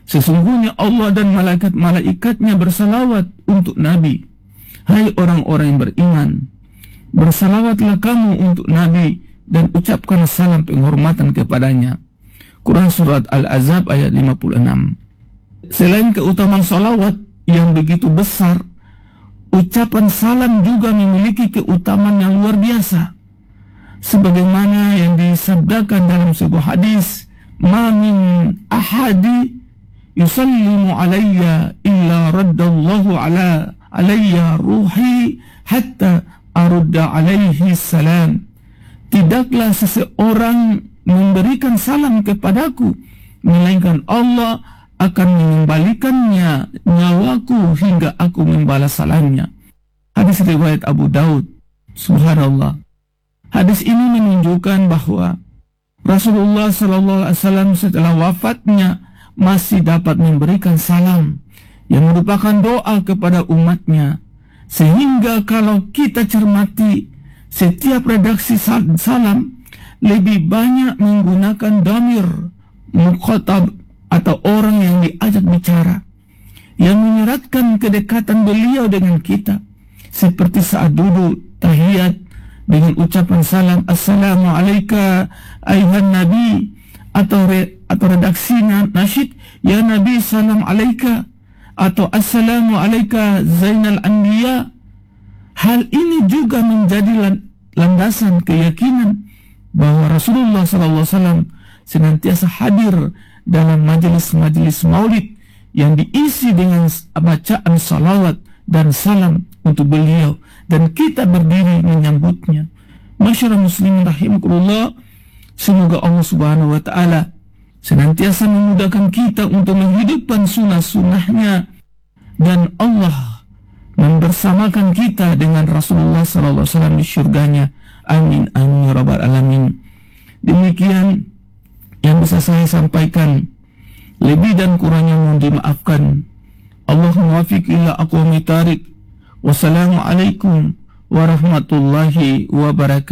Sesungguhnya Allah dan malaikat-malaikatnya bersalawat untuk Nabi. Hai orang-orang yang beriman, bersalawatlah kamu untuk Nabi dan ucapkan salam penghormatan kepadanya. Quran Surat Al-Ahzab ayat 56. Selain keutamaan salawat yang begitu besar, ucapan salam juga memiliki keutamaan yang luar biasa. Sebagaimana yang disabdakan dalam sebuah hadis, "Ma min ahadi yusallimu alayya illa raddallahu alayya ruhi hatta arudda alaihi salam." Tidaklah seseorang memberikan salam kepadaku, melainkan Allah akan mengembalikannya nyawaku hingga aku membalas salamnya. Hadis riwayat Abu Daud. Subhanallah. Hadis ini menunjukkan bahwa Rasulullah SAW setelah wafatnya masih dapat memberikan salam yang merupakan doa kepada umatnya. Sehingga kalau kita cermati setiap redaksi salam lebih banyak menggunakan dhamir mukhatab atau orang yang diajak bicara, yang menyeratkan kedekatan beliau dengan kita, seperti saat duduk tahiyat dengan ucapan salam "Assalamu alayka ayuhan nabi", atau redaksi nasyid "Ya Nabi salam alayka", atau "Assalamu alayka zainal anbiya". Hal ini juga menjadi landasan keyakinan bahwa Rasulullah SAW senantiasa hadir dalam majelis-majelis maulid yang diisi dengan bacaan salawat dan salam untuk beliau, dan kita berdiri menyambutnya. Masyarakat muslimin rahimakumullah, semoga Allah Subhanahu wa taala senantiasa memudahkan kita untuk menghidupkan sunnah-sunnahnya, dan Allah membersamakan kita dengan Rasulullah SAW di syurganya. Amin amin ya rabbal alamin. Demikian yang bisa saya sampaikan. Lebih dan kurangnya mohon dimaafkan. Allahumma wafiq ila aqwamit thariq. Wassalamualaikum warahmatullahi wabarakatuh.